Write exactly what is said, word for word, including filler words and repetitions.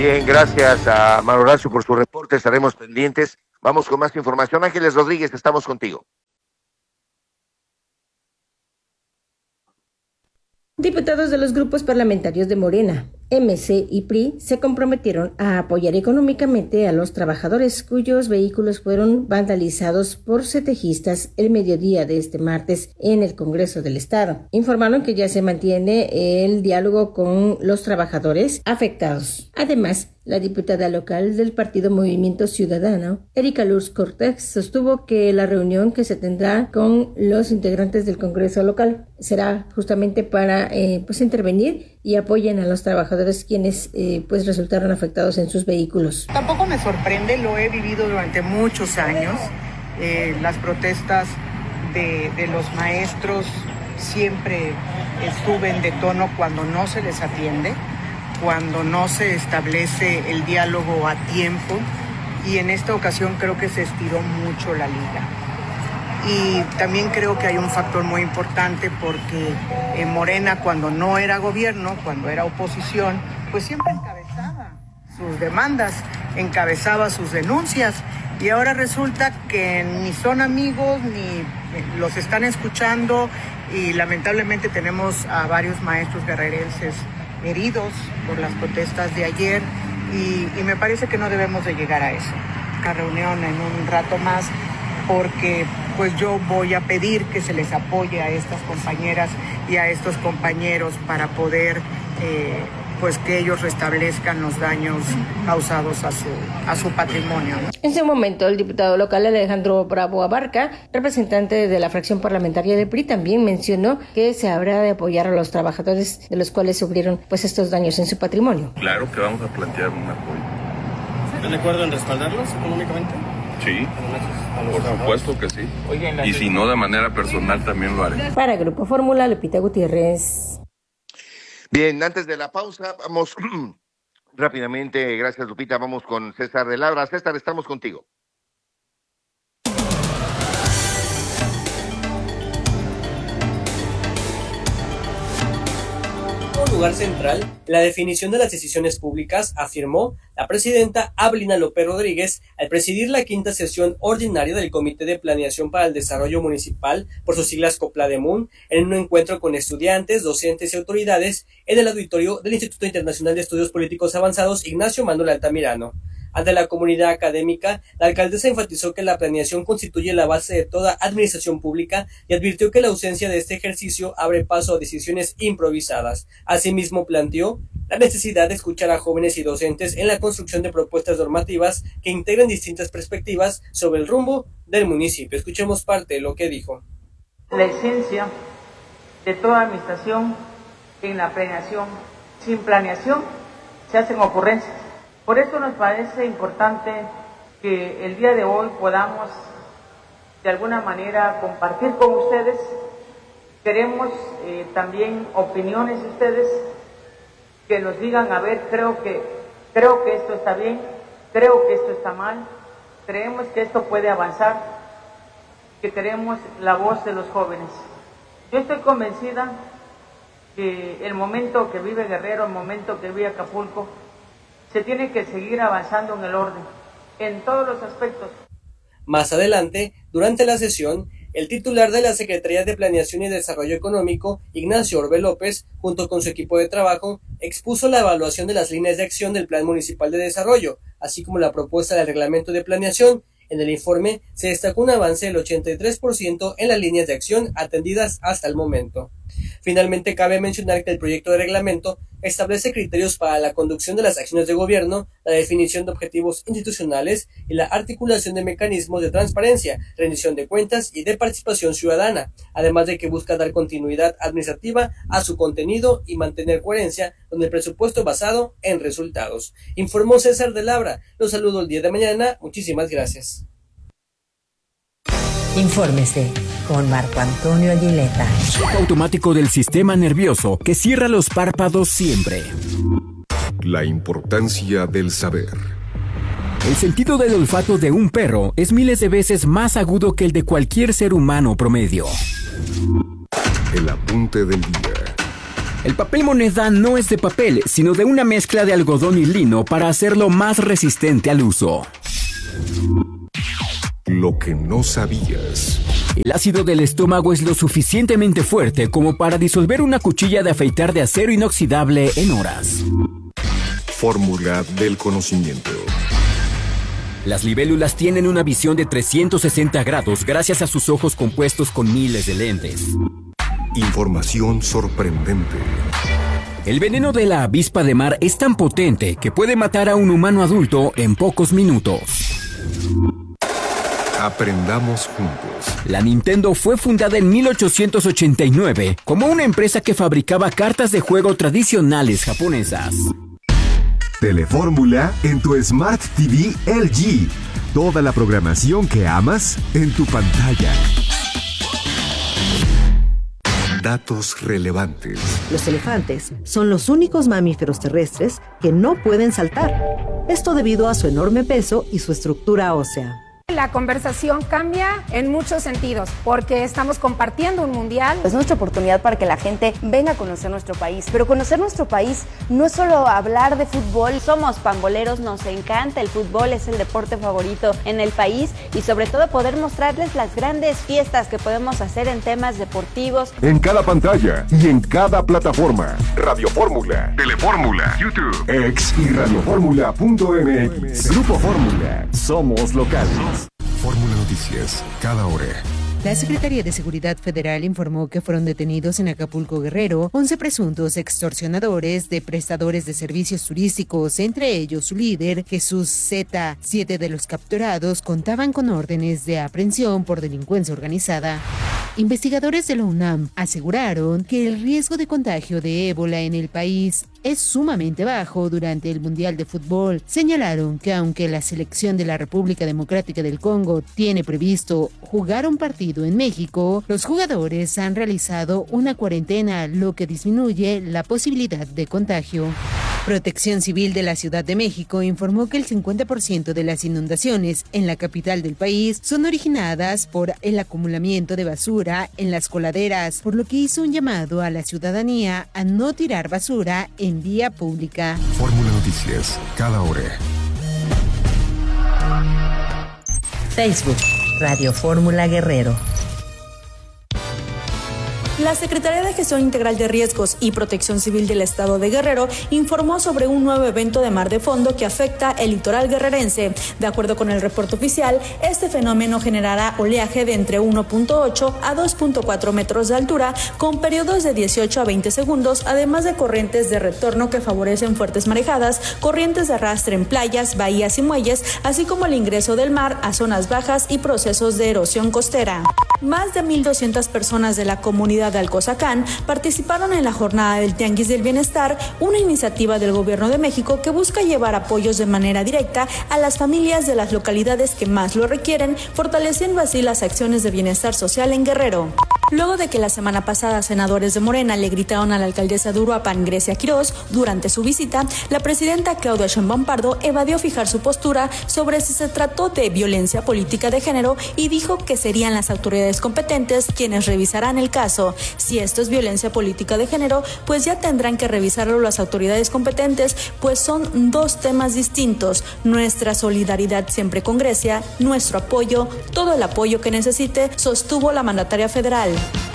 Bien, gracias a Manuel Horacio por su reporte, estaremos pendientes. Vamos con más información. Ángeles Rodríguez, estamos contigo. Diputados de los grupos parlamentarios de Morena, M C y P R I se comprometieron a apoyar económicamente a los trabajadores cuyos vehículos fueron vandalizados por setejistas el mediodía de este martes en el Congreso del Estado. Informaron que ya se mantiene el diálogo con los trabajadores afectados. Además, la diputada local del Partido Movimiento Ciudadano, Erika Luz Cortés, sostuvo que la reunión que se tendrá con los integrantes del Congreso local será justamente para eh, pues intervenir y apoyen a los trabajadores quienes eh, pues resultaron afectados en sus vehículos. Tampoco me sorprende, lo he vivido durante muchos años. Eh, las protestas de, de los maestros siempre suben de tono cuando no se les atiende, cuando no se establece el diálogo a tiempo, y en esta ocasión creo que se estiró mucho la liga. Y también creo que hay un factor muy importante porque en Morena, cuando no era gobierno, cuando era oposición, pues siempre encabezaba sus demandas, encabezaba sus denuncias, y ahora resulta que ni son amigos ni los están escuchando, y lamentablemente tenemos a varios maestros guerrerenses heridos por las protestas de ayer, y, y me parece que no debemos de llegar a eso. Una reunión en un rato más, porque pues yo voy a pedir que se les apoye a estas compañeras y a estos compañeros para poder eh, pues que ellos restablezcan los daños causados a su, a su patrimonio, ¿no? En ese momento, el diputado local Alejandro Bravo Abarca, representante de la fracción parlamentaria del P R I, también mencionó que se habrá de apoyar a los trabajadores de los cuales sufrieron pues estos daños en su patrimonio. Claro que vamos a plantear un apoyo. ¿Están de acuerdo en respaldarlos económicamente? Sí, por supuesto que sí. Y si no, de manera personal también lo haré. Para Grupo Fórmula, Lupita Gutiérrez. Bien, antes de la pausa, vamos rápidamente, gracias Lupita, vamos con César de Labra. César, estamos contigo. Lugar central, la definición de las decisiones públicas, afirmó la presidenta Abelina López Rodríguez al presidir la quinta sesión ordinaria del Comité de Planeación para el Desarrollo Municipal, por sus siglas COPLADEMUN, en un encuentro con estudiantes, docentes y autoridades en el auditorio del Instituto Internacional de Estudios Políticos Avanzados Ignacio Manuel Altamirano. Ante la comunidad académica, la alcaldesa enfatizó que la planeación constituye la base de toda administración pública y advirtió que la ausencia de este ejercicio abre paso a decisiones improvisadas. Asimismo, planteó la necesidad de escuchar a jóvenes y docentes en la construcción de propuestas normativas que integren distintas perspectivas sobre el rumbo del municipio. Escuchemos parte de lo que dijo. La esencia de toda administración en la planeación. Sin planeación se hacen ocurrencias. Por eso nos parece importante que el día de hoy podamos de alguna manera compartir con ustedes. Queremos eh, también opiniones de ustedes que nos digan, a ver, creo que, creo que esto está bien, creo que esto está mal, creemos que esto puede avanzar, que queremos la voz de los jóvenes. Yo estoy convencida que el momento que vive Guerrero, el momento que vive Acapulco, se tiene que seguir avanzando en el orden, en todos los aspectos. Más adelante, durante la sesión, el titular de la Secretaría de Planeación y Desarrollo Económico, Ignacio Orbe López, junto con su equipo de trabajo, expuso la evaluación de las líneas de acción del Plan Municipal de Desarrollo, así como la propuesta del Reglamento de Planeación. En el informe se destacó un avance del ochenta y tres por ciento en las líneas de acción atendidas hasta el momento. Finalmente, cabe mencionar que el proyecto de reglamento establece criterios para la conducción de las acciones de gobierno, la definición de objetivos institucionales y la articulación de mecanismos de transparencia, rendición de cuentas y de participación ciudadana, además de que busca dar continuidad administrativa a su contenido y mantener coherencia con el presupuesto basado en resultados. Informó César de Labra. Los saludo el día de mañana. Muchísimas gracias. Infórmese con Marco Antonio Aguileta. Automático del sistema nervioso que cierra los párpados siempre. La importancia del saber. El sentido del olfato de un perro es miles de veces más agudo que el de cualquier ser humano promedio. El apunte del día. El papel moneda no es de papel, sino de una mezcla de algodón y lino para hacerlo más resistente al uso. Lo que no sabías. El ácido del estómago es lo suficientemente fuerte como para disolver una cuchilla de afeitar de acero inoxidable en horas. Fórmula del conocimiento. Las libélulas tienen una visión de trescientos sesenta grados gracias a sus ojos compuestos con miles de lentes. Información sorprendente. El veneno de la avispa de mar es tan potente que puede matar a un humano adulto en pocos minutos. Aprendamos juntos. La Nintendo fue fundada en mil ochocientos ochenta y nueve como una empresa que fabricaba cartas de juego tradicionales japonesas. Telefórmula en tu Smart T V L G. Toda la programación que amas en tu pantalla. Datos relevantes. Los elefantes son los únicos mamíferos terrestres que no pueden saltar. Esto debido a su enorme peso y su estructura ósea. La conversación cambia en muchos sentidos, porque estamos compartiendo un mundial. Es nuestra oportunidad para que la gente venga a conocer nuestro país, pero conocer nuestro país no es solo hablar de fútbol. Somos pamboleros, nos encanta el fútbol, es el deporte favorito en el país y sobre todo poder mostrarles las grandes fiestas que podemos hacer en temas deportivos. En cada pantalla y en cada plataforma. Radio Fórmula, Telefórmula, YouTube, X y radioformula punto m x. Grupo Fórmula. Somos locales. Fórmula Noticias, cada hora. La Secretaría de Seguridad Federal informó que fueron detenidos en Acapulco, Guerrero, once presuntos extorsionadores de prestadores de servicios turísticos, entre ellos su líder, Jesús Z. Siete de los capturados contaban con órdenes de aprehensión por delincuencia organizada. Investigadores de la UNAM aseguraron que el riesgo de contagio de ébola en el país es sumamente bajo durante el Mundial de Fútbol. Señalaron que aunque la selección de la República Democrática del Congo tiene previsto jugar un partido en México, los jugadores han realizado una cuarentena, lo que disminuye la posibilidad de contagio. Protección Civil de la Ciudad de México informó que el cincuenta por ciento de las inundaciones en la capital del país son originadas por el acumulamiento de basura en las coladeras, por lo que hizo un llamado a la ciudadanía a no tirar basura en vía pública. Fórmula Noticias, cada hora. Facebook, Radio Fórmula Guerrero. La Secretaría de Gestión Integral de Riesgos y Protección Civil del Estado de Guerrero informó sobre un nuevo evento de mar de fondo que afecta el litoral guerrerense. De acuerdo con el reporte oficial, este fenómeno generará oleaje de entre uno punto ocho a dos punto cuatro metros de altura, con periodos de dieciocho a veinte segundos, además de corrientes de retorno que favorecen fuertes marejadas, corrientes de arrastre en playas, bahías y muelles, así como el ingreso del mar a zonas bajas y procesos de erosión costera. Más de mil doscientas personas de la comunidad de Alcozacán participaron en la jornada del Tianguis del Bienestar, una iniciativa del Gobierno de México que busca llevar apoyos de manera directa a las familias de las localidades que más lo requieren, fortaleciendo así las acciones de bienestar social en Guerrero. Luego de que la semana pasada senadores de Morena le gritaron a la alcaldesa de Uruapan, Grecia Quirós, durante su visita, la presidenta Claudia Sheinbaum Pardo evadió fijar su postura sobre si se trató de violencia política de género y dijo que serían las autoridades competentes quienes revisarán el caso. Si esto es violencia política de género, pues ya tendrán que revisarlo las autoridades competentes, pues son dos temas distintos. Nuestra solidaridad siempre con Grecia, nuestro apoyo, todo el apoyo que necesite, sostuvo la mandataria federal.